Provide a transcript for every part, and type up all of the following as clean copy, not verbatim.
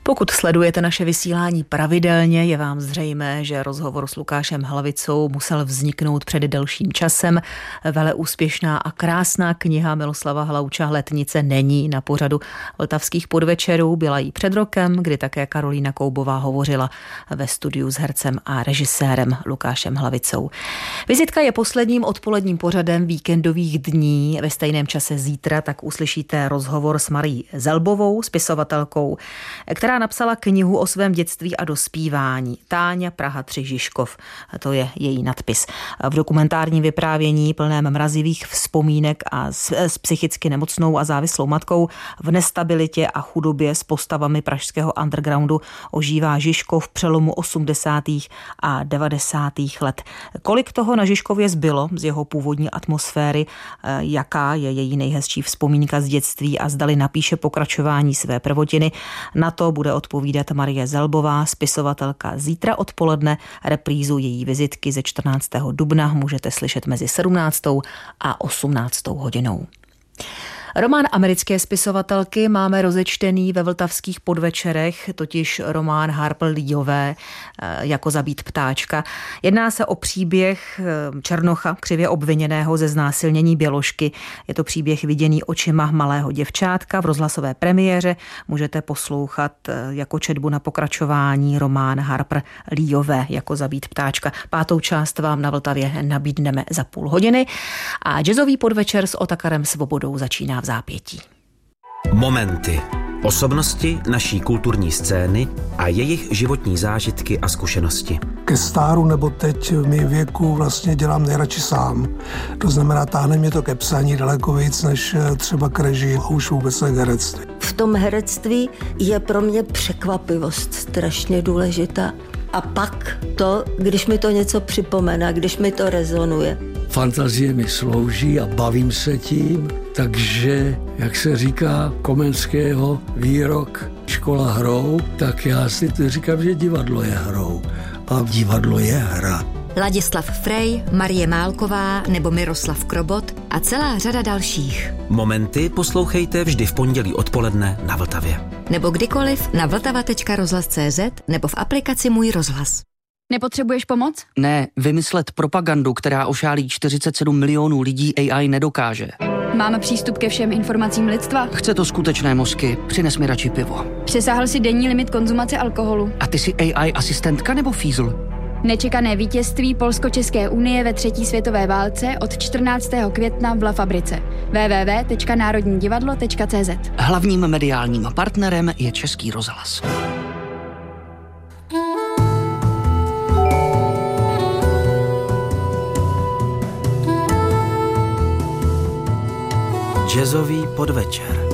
Pokud sledujete naše vysílání pravidelně, je vám zřejmé, že rozhovor s Lukášem Hlavicou musel vzniknout před delším časem. Veleúspěšná a krásná kniha Miloslava Hlavča Letnice není na pořadu Vltavských podvečerů. Byla jí před rokem, kdy také Karolína Koubová hovořila ve studiu s hercem a režisérem Lukášem Hlavicou. Vizitka je posledním odpoledním pořadem víkendových dní. Ve stejném čase zítra tak uslyšíte rozhovor s Marií Zelbovou, spisovatelkou, která napsala knihu o svém dětství a dospívání. Táňa Praha 3 Žižkov, to je její nadpis. V dokumentárním vyprávění plném mrazivých vzpomínek a s psychicky nemocnou a závislou matkou v nestabilitě a chudobě s postavami pražského undergroundu ožívá Žižkov v přelomu 80. a 90. let. Kolik toho na Žižkově zbylo z jeho původní atmosféry, jaká je její nejhezčí vzpomínka z dětství a zdali napíše pokračování své prvotiny, na to bude odpovídat Marie Zelbová, spisovatelka. Zítra odpoledne reprízu její vizitky ze 14. dubna můžete slyšet mezi 17. a 18. hodinou. Román americké spisovatelky máme rozečtený ve Vltavských podvečerech, totiž román Harper Leeové Jako zabít ptáčka. Jedná se o příběh černocha, křivě obviněného ze znásilnění Běložky. Je to příběh viděný očima malého děvčátka. V rozhlasové premiéře můžete poslouchat jako četbu na pokračování román Harper Leeové Jako zabít ptáčka. 5. část vám na Vltavě nabídneme za půl hodiny a jazzový podvečer s Otakarem Svobodou začíná v zápětí. Momenty. Osobnosti naší kulturní scény a jejich životní zážitky a zkušenosti. Ke stáru nebo teď v mém věku vlastně dělám nejradši sám. To znamená, táhne mě to ke psaní daleko víc než třeba k režii a už vůbec ne k herectví. V tom herectví je pro mě překvapivost strašně důležitá. A pak to, když mi to něco připomene, když mi to rezonuje. Fantazie mi slouží a bavím se tím, takže, jak se říká Komenského výrok škola hrou, tak já si říkám, že divadlo je hrou a divadlo je hra. Ladislav Frej, Marie Málková nebo Miroslav Krobot a celá řada dalších. Momenty poslouchejte vždy v pondělí odpoledne na Vltavě. Nebo kdykoliv na vltava.rozhlas.cz nebo v aplikaci Můj rozhlas. Nepotřebuješ pomoc? Ne, vymyslet propagandu, která ošálí 47 milionů lidí, AI nedokáže. Máme přístup ke všem informacím lidstva? Chce to skutečné mozky, přines mi radši pivo. Přesáhl si denní limit konzumace alkoholu. A ty jsi AI asistentka nebo fízl? Nečekané vítězství Polsko-České unie ve 3. světové válce od 14. května v La Fabrice. www.národnidivadlo.cz. Hlavním mediálním partnerem je Český rozhlas. Jazzový podvečer.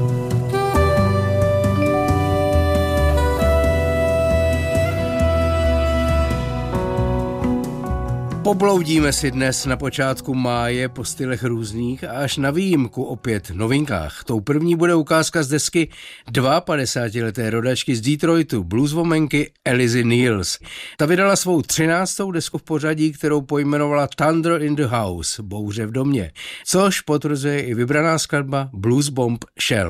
Pobloudíme si dnes na počátku máje po stylech různých a až na výjimku opět novinkách. Tou první bude ukázka z desky 52leté rodačky z Detroitu, blueswomanky Elizzy Niels. Ta vydala svou 13. desku v pořadí, kterou pojmenovala Thunder in the House, bouře v domě, což potvrzuje i vybraná skladba Blues Bomb Shell.